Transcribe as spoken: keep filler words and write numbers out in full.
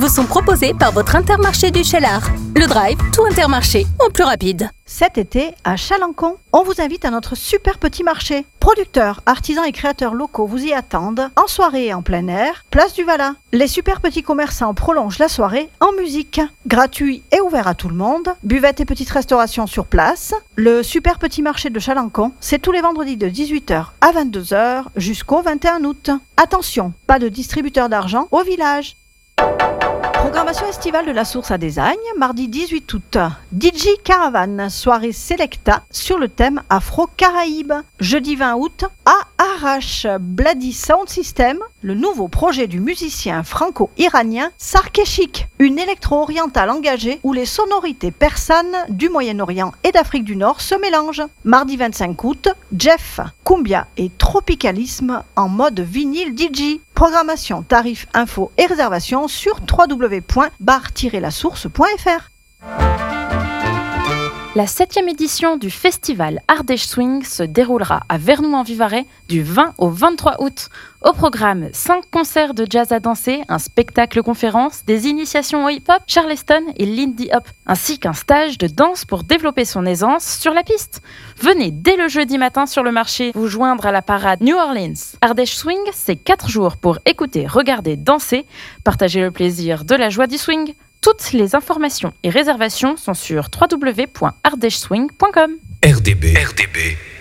vous sont proposés par votre Intermarché du Cheylard. Le Drive, tout Intermarché, en plus rapide. Cet été, à Chalancon, on vous invite à notre super petit marché. Producteurs, artisans et créateurs locaux vous y attendent, en soirée et en plein air, place du Vala. Les super petits commerçants prolongent la soirée en musique. Gratuit et ouvert à tout le monde, buvette et petite restauration sur place. Le super petit marché de Chalancon, c'est tous les vendredis de dix-huit heures à vingt-deux heures jusqu'au vingt et un août. Attention, pas de distributeur d'argent au village. Programmation estivale de la Source à Désagne, mardi dix-huit août. D J Caravane, soirée Selecta sur le thème Afro-Caraïbes. Jeudi vingt août, à Arrache, Bloody Sound System, le nouveau projet du musicien franco-iranien Sarkeshik, une électro-orientale engagée où les sonorités persanes du Moyen-Orient et d'Afrique du Nord se mélangent. Mardi vingt-cinq août, Jeff, Cumbia et Tropicalisme en mode vinyle D J. Programmation, tarifs, infos et réservations sur w w w point bar tiret la source point f r. La septième édition du festival Ardèche Swing se déroulera à Vernoux-en-Vivarais du vingt au vingt-trois août. Au programme, cinq concerts de jazz à danser, un spectacle conférence, des initiations au hip-hop, charleston et Lindy Hop, ainsi qu'un stage de danse pour développer son aisance sur la piste. Venez dès le jeudi matin sur le marché vous joindre à la parade New Orleans. Ardèche Swing, c'est quatre jours pour écouter, regarder, danser, partager le plaisir de la joie du swing. Toutes les informations et réservations sont sur w w w point ardèche swing point com. R D B. R D B.